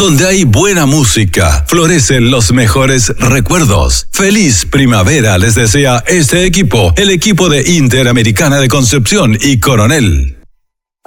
Donde hay buena música, florecen los mejores recuerdos. Feliz primavera les desea este equipo, el equipo de Interamericana de Concepción y Coronel.